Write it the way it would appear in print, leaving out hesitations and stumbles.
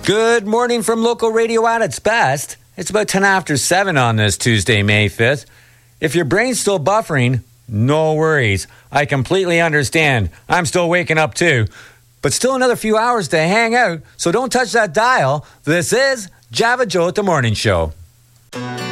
Good morning from local radio at its best. It's about 10 after 7 on this Tuesday, May 5th. If your brain's still buffering, no worries. I completely understand. I'm still waking up too. But still another few hours to hang out, so don't touch that dial. This is Java Joe at the Morning Show.